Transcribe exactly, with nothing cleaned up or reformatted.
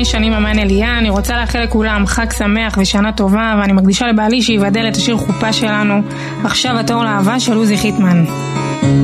חמש שנים אמן אליה. אני רוצה לאחל לכולם חג שמח ושנה טובה, ואני מקדישה לבעלי שיבדל את השיר חופה שלנו. עכשיו התור לאהבה של עוזי חיטמן.